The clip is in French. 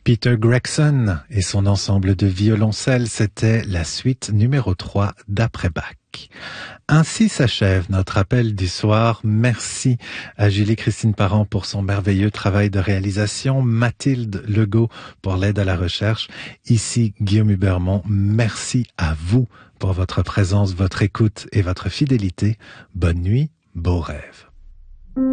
Peter Gregson et son ensemble de violoncelles, c'était la suite numéro 3 d'Après Bach. Ainsi s'achève notre appel du soir. Merci à Julie-Christine Parent pour son merveilleux travail de réalisation, Mathilde Legault pour l'aide à la recherche. Ici Guillaume Hubermont, merci à vous pour votre présence, votre écoute et votre fidélité. Bonne nuit, beaux rêves.